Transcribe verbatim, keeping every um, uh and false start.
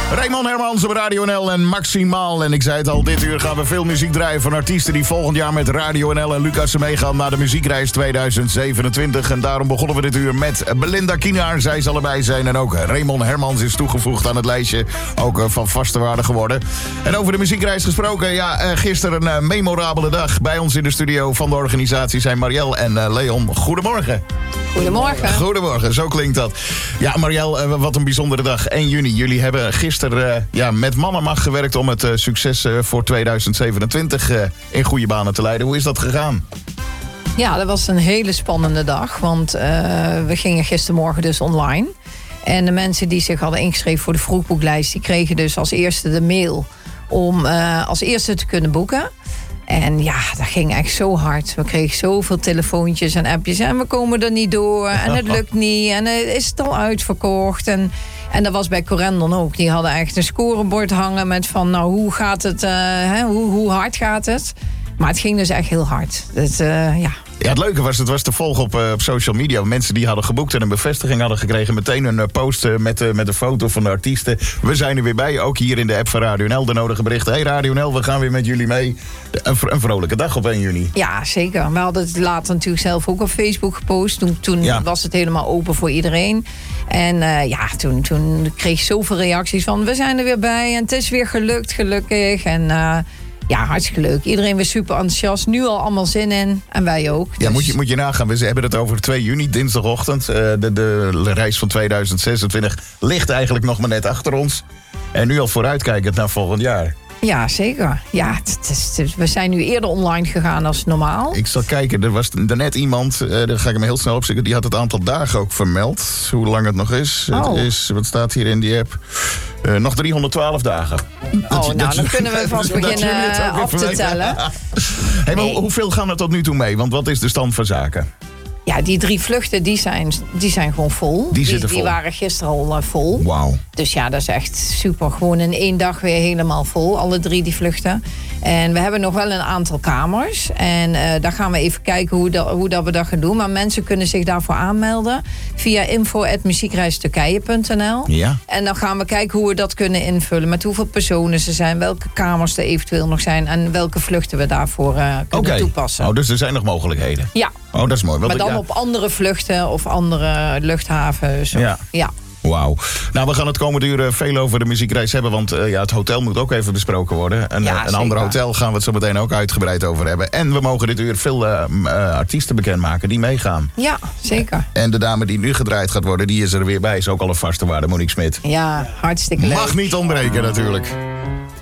Raymond Hermans op Radio N L en Maximaal. En ik zei het al, dit uur gaan we veel muziek draaien van artiesten die volgend jaar met Radio N L en Lucas meegaan naar de muziekreis tweeduizend zevenentwintig. En daarom begonnen we dit uur met Belinda Kienaar. Zij zal erbij zijn. En ook Raymond Hermans is toegevoegd aan het lijstje. Ook van vaste waarde geworden. En over de muziekreis gesproken. Ja, gisteren een memorabele dag. Bij ons in de studio van de organisatie zijn Marielle en Leon. Goedemorgen. Goedemorgen. Goedemorgen, zo klinkt dat. Ja, Marielle, wat een bijzondere dag. één juni. Jullie hebben gisteren uh, ja, met man en macht gewerkt om het uh, succes uh, voor tweeduizend zevenentwintig uh, in goede banen te leiden. Hoe is dat gegaan? Ja, dat was een hele spannende dag. Want uh, we gingen gistermorgen dus online. En de mensen die zich hadden ingeschreven voor de vroegboeklijst, die kregen dus als eerste de mail om uh, als eerste te kunnen boeken. En ja, dat ging echt zo hard. We kregen zoveel telefoontjes en appjes. En we komen er niet door. En het lukt niet. En het is het al uitverkocht. En, en dat was bij Corendon ook. Die hadden echt een scorebord hangen met van... nou, hoe gaat het? Uh, hè, hoe, hoe hard gaat het? Maar het ging dus echt heel hard. Het, uh, ja... Ja, het leuke was, het was te volgen op, uh, op social media. Mensen die hadden geboekt en een bevestiging hadden gekregen. Meteen een uh, post uh, met, uh, met een foto van de artiesten. We zijn er weer bij, ook hier in de app van Radio N L. De nodige berichten. Hey Radio N L, we gaan weer met jullie mee. Een, een vrolijke dag op één juni. Ja, zeker. We hadden het later natuurlijk zelf ook op Facebook gepost. Toen, toen ja. was het helemaal open voor iedereen. En uh, ja, toen, toen kreeg ik zoveel reacties van... we zijn er weer bij en het is weer gelukt, gelukkig. En... Uh, Ja, hartstikke leuk. Iedereen weer super enthousiast. Nu al allemaal zin in. En wij ook. Dus... Ja, moet je, moet je nagaan. We hebben het over twee juni, dinsdagochtend. Uh, de, de reis van tweeduizend zesentwintig ligt eigenlijk nog maar net achter ons. En nu al vooruitkijkend naar volgend jaar. Ja, zeker. Ja, het is, het is, we zijn nu eerder online gegaan als normaal. Ik zal kijken. Er was daarnet iemand, uh, daar ga ik hem heel snel opzoeken... die had het aantal dagen ook vermeld. Hoe lang het nog is. Oh. Het is, wat staat hier in die app? Uh, nog driehonderdtwaalf dagen. Oh, dat, nou, dat, dan kunnen we vast beginnen af te tellen. Hey, maar nee. Hoeveel gaan er tot nu toe mee? Want wat is de stand van zaken? Ja, die drie vluchten, die zijn, die zijn gewoon vol. Die zitten die, vol. Die waren gisteren al uh, vol. Wauw. Dus ja, dat is echt super. Gewoon in één dag weer helemaal vol. Alle drie die vluchten. En we hebben nog wel een aantal kamers. En uh, daar gaan we even kijken hoe, dat, hoe dat we dat gaan doen. Maar mensen kunnen zich daarvoor aanmelden via info at muziekreisturkije punt n l. Ja. En dan gaan we kijken hoe we dat kunnen invullen. Met hoeveel personen ze zijn, welke kamers er eventueel nog zijn... en welke vluchten we daarvoor uh, kunnen okay. toepassen. Oh, dus er zijn nog mogelijkheden? Ja. Oh, dat is mooi. Maar dan ja. op andere vluchten of andere luchthavens. Of, ja. ja. Wauw. Nou, we gaan het komende uur veel over de muziekreis hebben... want uh, ja, het hotel moet ook even besproken worden. Een, ja, een ander hotel gaan we het zo meteen ook uitgebreid over hebben. En we mogen dit uur veel uh, uh, artiesten bekendmaken die meegaan. Ja, zeker. En de dame die nu gedraaid gaat worden, die is er weer bij. Is ook al een vaste waarde, Monique Smit. Ja, hartstikke leuk. Mag niet ontbreken natuurlijk.